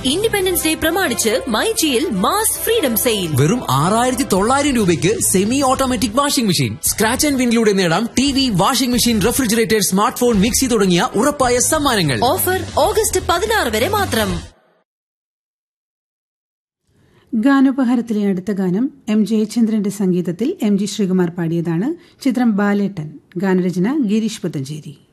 Independence day പ്രമാണിച്ച് മൈജിയിൽ mass freedom sale. വെറും 6,900 രൂപയ്ക്ക് semi automatic washing machine. Scratch and വിനിലൂടെ നേടാം TV, washing machine, refrigerator, smart phone, mixie തുടങ്ങിയ ഉറപ്പായ സമ്മാനങ്ങൾ. ഓഫർ ഓഗസ്റ്റ് 16 വരെ മാത്രം. ഗാനോപഹാരത്തിലെ അടുത്ത ഗാനം എം ജയചന്ദ്രന്റെ സംഗീതത്തിൽ MG ശ്രീകുമാർ പാടിയതാണ്. ചിത്രം ബാലേട്ടൻ. ഗാനരചന ഗിരീഷ് പുത്തഞ്ചേരി.